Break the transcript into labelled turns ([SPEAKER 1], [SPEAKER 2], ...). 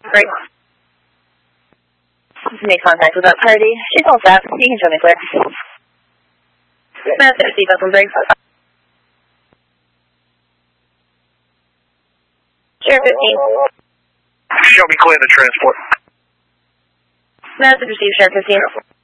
[SPEAKER 1] Great. Make contact with that party. She's all set. You can show me clear. Master, seatbelt on brakes. Sure, 15.
[SPEAKER 2] Show me clear the transport.
[SPEAKER 1] Master, receive, share 15.